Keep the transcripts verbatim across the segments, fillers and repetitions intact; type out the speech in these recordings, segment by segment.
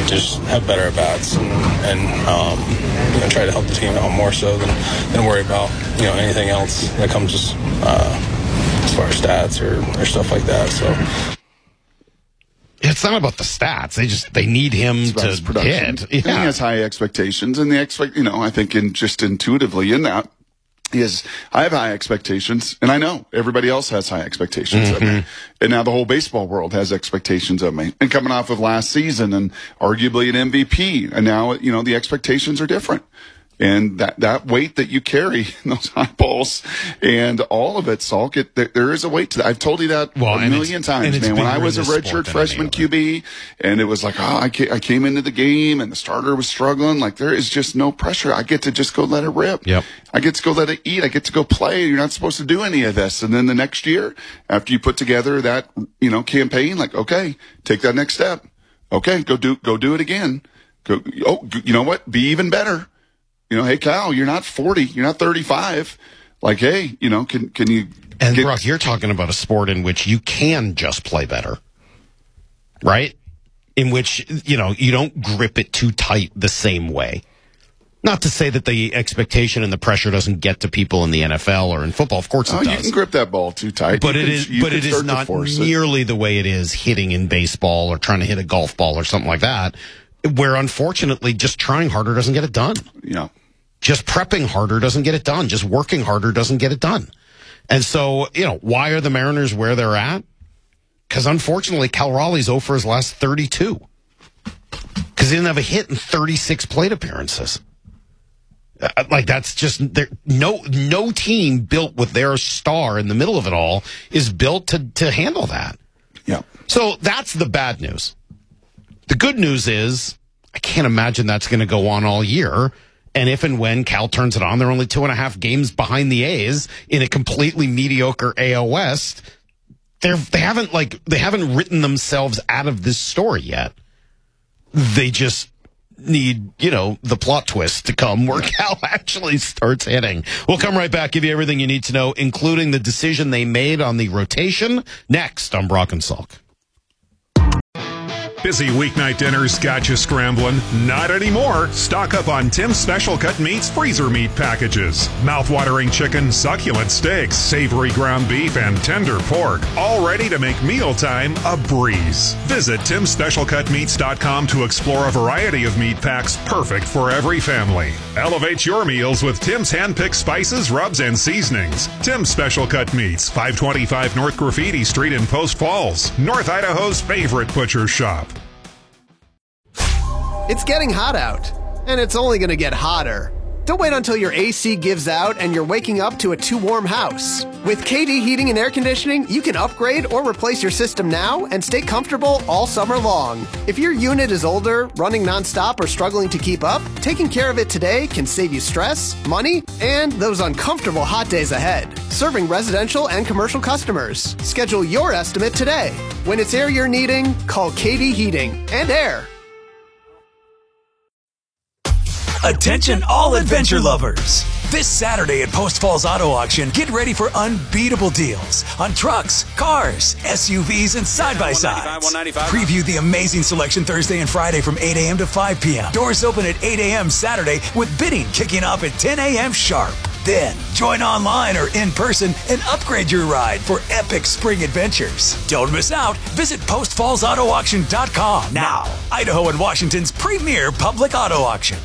just have better at bats and, and um, you know, try to help the team out more so than, than worry about, you know, anything else that comes just uh, as far as stats or, or stuff like that. So it's not about the stats. They just they need him to hit. Yeah. And he has high expectations, and the expect you know I think in just intuitively in that is I have high expectations, and I know everybody else has high expectations mm-hmm. of me, and now the whole baseball world has expectations of me. And coming off of last season and arguably an M V P, and now you know the expectations are different. And that, that weight that you carry in those eyeballs and all of it, Salk, it, there, there is a weight to that. I've told you that well, a million times, man. When I was a redshirt freshman Q B and it was like, oh, I came, I came into the game and the starter was struggling. Like, there is just no pressure. I get to just go let it rip. Yep. I get to go let it eat. I get to go play. You're not supposed to do any of this. And then the next year, after you put together that, you know, campaign, like, okay, take that next step. Okay, go do, go do it again. Go, oh, you know what? Be even better. You know, hey, Kyle, you're not forty. You're not thirty-five. Like, hey, you know, can can you... And, get- Brock, you're talking about a sport in which you can just play better, right? In which, you know, you don't grip it too tight the same way. Not to say that the expectation and the pressure doesn't get to people in the N F L or in football. Of course it oh, does. You can grip that ball too tight. But you it can, is, but it is not nearly it. the way it is hitting in baseball or trying to hit a golf ball or something like that, where unfortunately just trying harder doesn't get it done. Yeah. Just prepping harder doesn't get it done. Just working harder doesn't get it done. And so, you know, why are the Mariners where they're at? Because unfortunately, Cal Raleigh's oh for his last thirty-two. Because he didn't have a hit in thirty-six plate appearances. Uh, like, that's just, there. no no team built with their star in the middle of it all is built to, to handle that. Yeah. So that's the bad news. The good news is, I can't imagine that's going to go on all year. And if and when Cal turns it on, they're only two and a half games behind the A's in a completely mediocre A L West. They're, they haven't like they haven't written themselves out of this story yet. They just need, you know, the plot twist to come where Cal actually starts hitting. We'll come right back, give you everything you need to know, including the decision they made on the rotation. Next on Brock and Salk. Busy weeknight dinners got you scrambling? Not anymore. Stock up on Tim's Special Cut Meats freezer meat packages. Mouth-watering chicken, succulent steaks, savory ground beef, and tender pork. All ready to make mealtime a breeze. Visit tims special cut meats dot com to explore a variety of meat packs perfect for every family. Elevate your meals with Tim's hand-picked spices, rubs, and seasonings. Tim's Special Cut Meats, five twenty-five North Graffiti Street in Post Falls, North Idaho's favorite butcher shop. It's getting hot out, and it's only going to get hotter. Don't wait until your A C gives out and you're waking up to a too warm house. With K D Heating and Air Conditioning, you can upgrade or replace your system now and stay comfortable all summer long. If your unit is older, running nonstop, or struggling to keep up, taking care of it today can save you stress, money, and those uncomfortable hot days ahead. Serving residential and commercial customers. Schedule your estimate today. When it's air you're needing, call K D Heating and Air. Attention all adventure lovers. This Saturday at Post Falls Auto Auction, get ready for unbeatable deals on trucks, cars, S U Vs, and side-by-sides. Preview the amazing selection Thursday and Friday from eight a.m. to five p.m. Doors open at eight a.m. Saturday with bidding kicking off at ten a.m. sharp. Then, join online or in person and upgrade your ride for epic spring adventures. Don't miss out. Visit post falls auto auction dot com now. Idaho and Washington's premier public auto auction.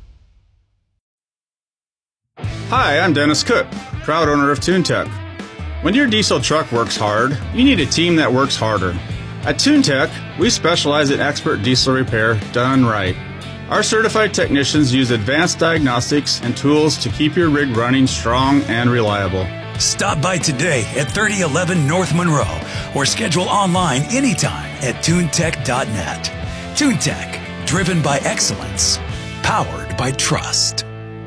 Hi, I'm Dennis Cook, proud owner of TuneTech. When your diesel truck works hard, you need a team that works harder. At TuneTech, we specialize in expert diesel repair done right. Our certified technicians use advanced diagnostics and tools to keep your rig running strong and reliable. Stop by today at thirty eleven North Monroe or schedule online anytime at tune tech dot net. TuneTech, driven by excellence, powered by trust.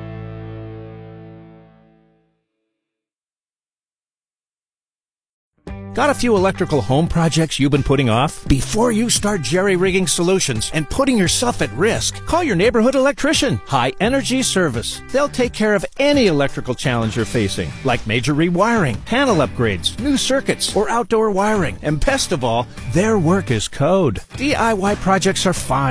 Got a few electrical home projects you've been putting off? Before you start jerry-rigging solutions and putting yourself at risk, call your neighborhood electrician, High Energy Service. They'll take care of any electrical challenge you're facing, like major rewiring, panel upgrades, new circuits, or outdoor wiring. And best of all, their work is code. D I Y projects are fine.